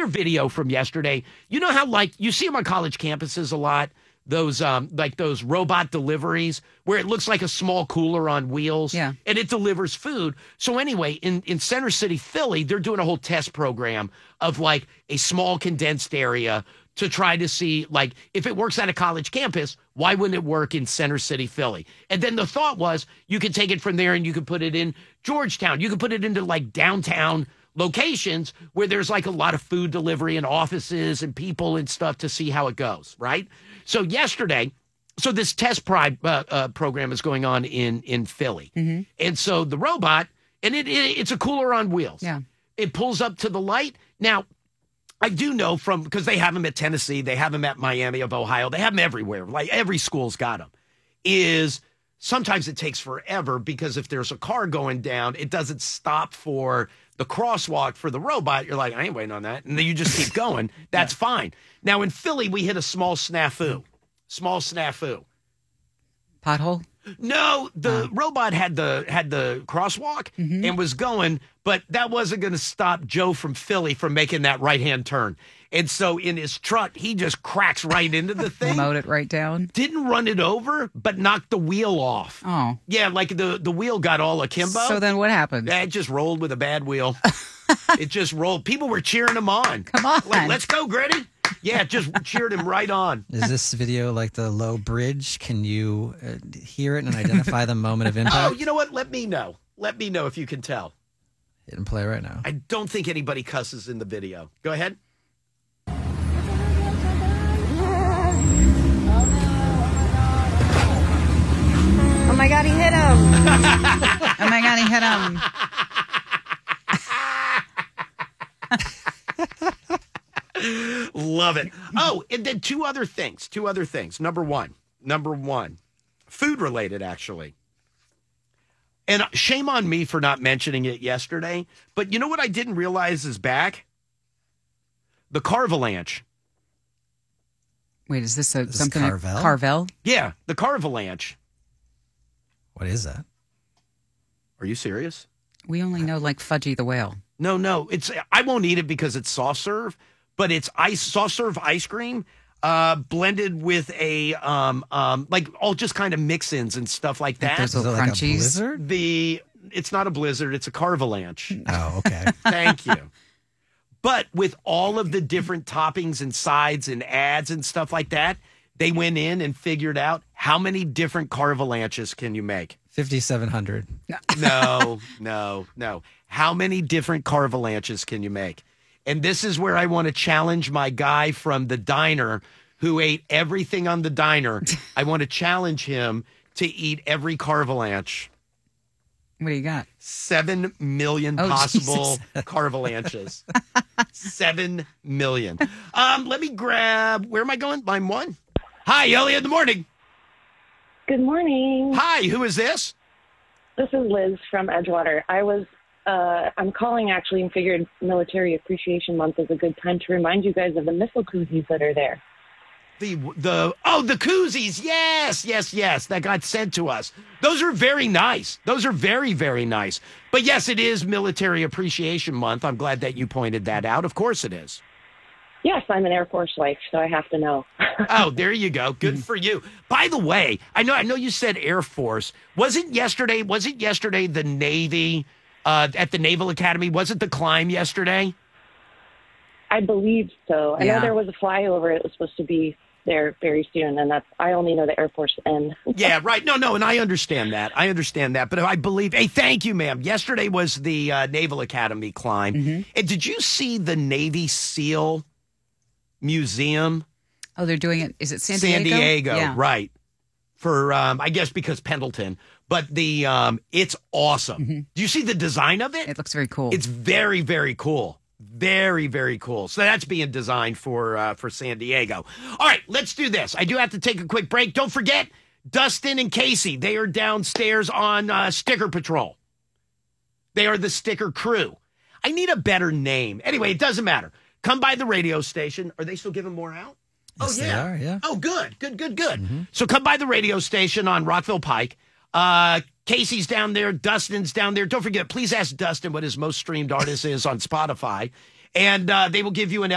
another video from yesterday. You know how, like, you see them on college campuses a lot, those like those robot deliveries where it looks like a small cooler on wheels, and it delivers food. So anyway, in Center City, Philly, they're doing a whole test program of like a small condensed area to try to see, like, if it works at a college campus, why wouldn't it work in Center City, Philly? And then the thought was you could take it from there and you could put it in Georgetown. You could put it into like downtown locations where there's like a lot of food delivery and offices and people and stuff to see how it goes, right? So yesterday, this test program is going on in Philly. And so the robot, and it's a cooler on wheels. Yeah. It pulls up to the light. Now, I do know because they have them at Tennessee, they have them at Miami of Ohio, they have them everywhere. Like every school's got them. Sometimes it takes forever because if there's a car going down, it doesn't stop for the crosswalk for the robot. You're like, I ain't waiting on that. And then you just keep going. That's fine. Now in Philly, we hit a small snafu. Pothole? No, the robot had the crosswalk and was going, but that wasn't going to stop Joe from Philly from making that right-hand turn. And so in his truck, he just cracks right into the thing. Mowed it right down. Didn't run it over, but knocked the wheel off. Oh. Yeah, like the wheel got all akimbo. So then what happened? It just rolled with a bad wheel. It just rolled. People were cheering him on. Come on. Like, let's go, Gritty. Yeah, just cheered him right on. Is this video like the low bridge? Can you hear it and identify the moment of impact? Oh, you know what? Let me know. Let me know if you can tell. Hit and play right now. I don't think anybody cusses in the video. Go ahead. Oh my God, he hit him. Oh my God, he hit him. Love it. Oh, and then two other things. Number one, food related, actually. And shame on me for not mentioning it yesterday, but you know what I didn't realize is back? The Carvalanche. Wait, is this something? Carvel? Carvel? Yeah, the Carvalanche. What is that? Are you serious? We only know like Fudgy the Whale. No. I won't eat it because it's soft serve, but it's soft serve ice cream blended with a like all just kind of mix-ins and stuff like that. Those little like crunchies. a blizzard? It's not a blizzard, it's a Carvalanche. Oh, okay. Thank you. But with all of the different toppings and sides and ads and stuff like that, they went in and figured out how many different Carvalanches can you make? 5,700. No. How many different Carvalanches can you make? And this is where I want to challenge my guy from the diner who ate everything on the diner. I want to challenge him to eat every Carvalanche. What do you got? 7 million possible Jesus. Carvalanches. 7 million. Let me grab, where am I going? Line one. Hi, Elliot, in the morning. Good morning. Hi, who is this? This is Liz from Edgewater. I'm calling actually and figured Military Appreciation Month is a good time to remind you guys of the missile koozies that are there. The koozies. Yes. That got sent to us. Those are very nice. Those are very, very nice. But yes, it is Military Appreciation Month. I'm glad that you pointed that out. Of course it is. Yes, I'm an Air Force wife, so I have to know. Oh, there you go. Good for you. By the way, I know you said Air Force. Was it yesterday the Navy at the Naval Academy? Was it the climb yesterday? I believe so. I know there was a flyover. It was supposed to be there very soon, and I only know the Air Force end. Yeah, right. No, and I understand that. But I believe, hey, thank you, ma'am. Yesterday was the Naval Academy climb. Mm-hmm. And did you see the Navy SEAL Museum? Oh, they're doing it. Is it San Diego? San Diego, yeah. Right. For, I guess because Pendleton. But it's awesome. Mm-hmm. Do you see the design of it? It looks very cool. It's very, very cool. Very, very cool. So that's being designed for San Diego. All right, let's do this. I do have to take a quick break. Don't forget, Dustin and Casey, they are downstairs on Sticker Patrol. They are the Sticker Crew. I need a better name. Anyway, it doesn't matter. Come by the radio station. Are they still giving more out? Yes, they are, yeah. Oh, good. Mm-hmm. So come by the radio station on Rockville Pike. Casey's down there. Dustin's down there. Don't forget, please ask Dustin what his most streamed artist is on Spotify. And they will give you an